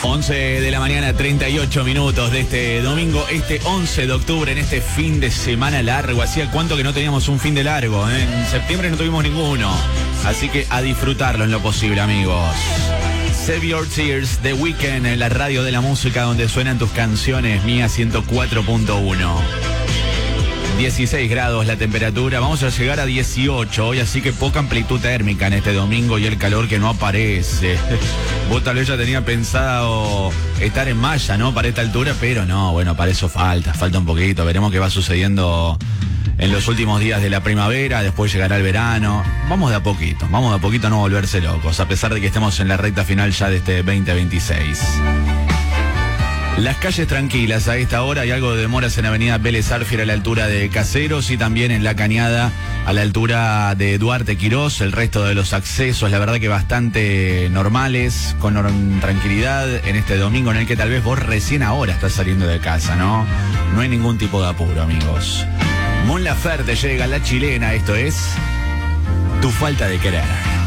11 de la mañana, 38 minutos de este domingo, este 11 de octubre, en este fin de semana largo. Hacía cuánto que no teníamos un fin de largo, ¿eh? En septiembre no tuvimos ninguno. Así que a disfrutarlo en lo posible, amigos. Save Your Tears, The Weeknd, en la radio de la música donde suenan tus canciones, Mía 104.1. 16 grados la temperatura, vamos a llegar a 18 hoy, así que poca amplitud térmica en este domingo y el calor que no aparece. Vos tal vez ya tenía pensado estar en Maya, ¿no? Para esta altura, pero no, bueno, para eso falta un poquito. Veremos qué va sucediendo en los últimos días de la primavera, después llegará el verano. Vamos de a poquito a no volverse locos, a pesar de que estemos en la recta final ya de este 2026. Las calles tranquilas a esta hora, hay algo de demoras en Avenida Vélez Arfiel a la altura de Caseros y también en La Cañada a la altura de Duarte Quirós. El resto de los accesos, la verdad que bastante normales, con tranquilidad en este domingo en el que tal vez vos recién ahora estás saliendo de casa, ¿no? No hay ningún tipo de apuro, amigos. Mon Laferte llega, la chilena, esto es Tu Falta de Querer.